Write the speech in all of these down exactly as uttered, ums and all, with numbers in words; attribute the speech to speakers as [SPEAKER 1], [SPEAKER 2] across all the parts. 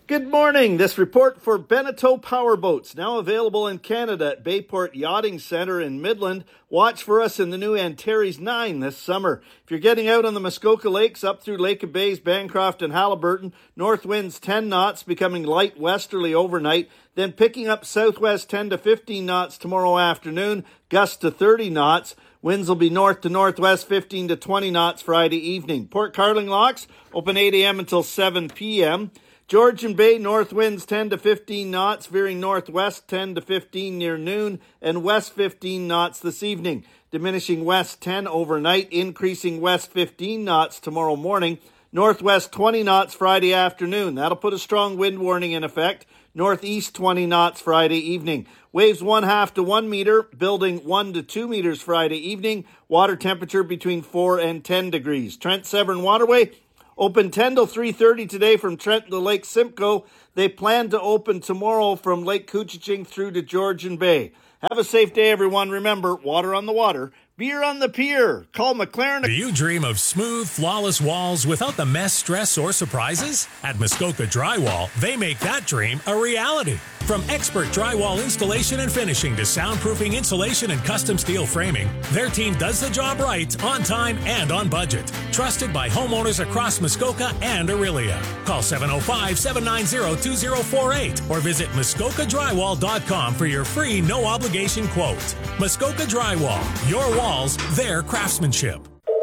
[SPEAKER 1] Good morning. This report for Beneteau Powerboats, now available in Canada at Bayport Yachting Centre in Midland. Watch for us in the new Antares nine this summer. If you're getting out on the Muskoka Lakes up through Lake of Bays, Bancroft and Haliburton, north winds ten knots, becoming light westerly overnight, then picking up southwest ten to fifteen knots tomorrow afternoon, gusts to thirty knots. Winds will be north to northwest fifteen to twenty knots Friday evening. Port Carling locks open eight a.m. until seven p.m. Georgian Bay, north winds ten to fifteen knots, veering northwest ten to fifteen near noon, and west fifteen knots this evening. Diminishing west ten overnight, increasing west fifteen knots tomorrow morning. Northwest twenty knots Friday afternoon. That'll put a strong wind warning in effect. Northeast twenty knots Friday evening. Waves one half to one meter, building one to two meters Friday evening. Water temperature between four and ten degrees. Trent Severn Waterway open ten till three thirty today from Trenton to Lake Simcoe. They plan to open tomorrow from Lake Couchiching through to Georgian Bay. Have a safe day, everyone. Remember, water on the water, beer on the pier. Call McLaren.
[SPEAKER 2] Do you dream of smooth, flawless walls without the mess, stress, or surprises? At Muskoka Drywall, they make that dream a reality. From expert drywall installation and finishing to soundproofing, insulation, and custom steel framing, their team does the job right, on time, and on budget. Trusted by homeowners across Muskoka and Orillia. Call seven oh five, seven nine zero, two zero four eight or visit Muskoka Drywall dot com for your free, no-obligation quote. Muskoka Drywall. Your walls, their craftsmanship.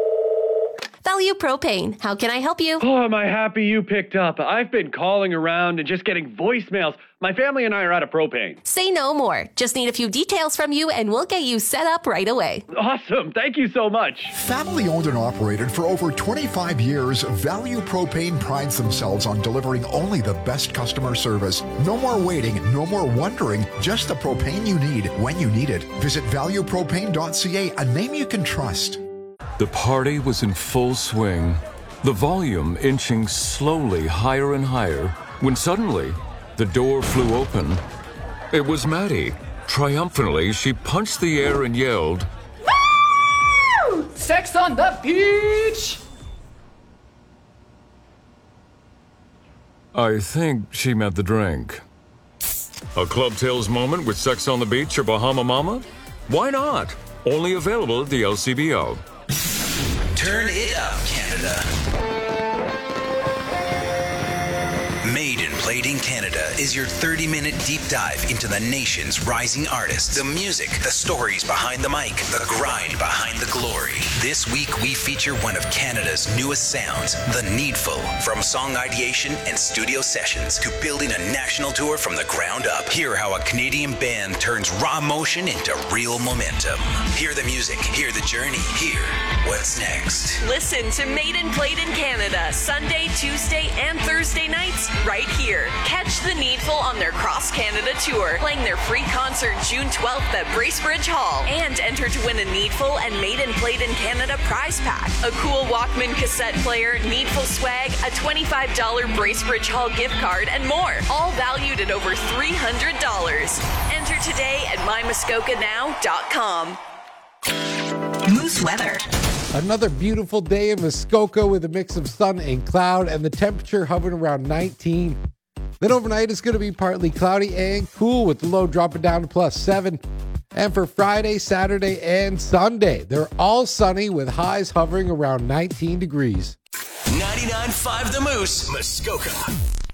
[SPEAKER 3] Value Propane. How can I help you?
[SPEAKER 4] Oh, am I happy you picked up. I've been calling around and just getting voicemails. My family and I are out of propane.
[SPEAKER 3] Say no more. Just need a few details from you and we'll get you set up right away.
[SPEAKER 4] Awesome. Thank you so much.
[SPEAKER 5] Family owned and operated for over twenty-five years, Value Propane prides themselves on delivering only the best customer service. No more waiting, no more wondering, just the propane you need when you need it. Visit value propane dot c a, a name you can trust.
[SPEAKER 6] The party was in full swing, the volume inching slowly higher and higher, when suddenly the door flew open. It was Maddie. Triumphantly, she punched the air and yelled,
[SPEAKER 7] "Woo! Sex on the beach!"
[SPEAKER 6] I think she meant the drink. A Club Tales moment with Sex on the Beach or Bahama Mama? Why not? Only available at the L C B O.
[SPEAKER 8] Turn it up, Canada. Made and Played in Canada is your thirty-minute deep dive into the nation's rising artists, the music, the stories behind the mic, the grind behind the glory. This week, we feature one of Canada's newest sounds, The Needful. From song ideation and studio sessions to building a national tour from the ground up. Hear how a Canadian band turns raw emotion into real momentum. Hear the music, hear the journey, hear what's next.
[SPEAKER 9] Listen to Made and Played in Canada, Sunday, Tuesday, and Thursday nights, right here. Catch The Needful on their Cross Canada tour, playing their free concert June twelfth at Bracebridge Hall, and enter to win a Needful and Made and Played in Canada prize pack, a cool Walkman cassette player, Needful swag, a twenty-five dollars Bracebridge Hall gift card, and more, all valued at over three hundred dollars. Enter today at my muskoka now dot com.
[SPEAKER 10] Moose weather.
[SPEAKER 11] Another beautiful day in Muskoka with a mix of sun and cloud, and the temperature hovering around nineteen. Then overnight it's going to be partly cloudy and cool, with the low dropping down to plus seven. And for Friday, Saturday, and Sunday, they're all sunny with highs hovering around nineteen degrees.
[SPEAKER 8] ninety-nine point five The Moose, Muskoka.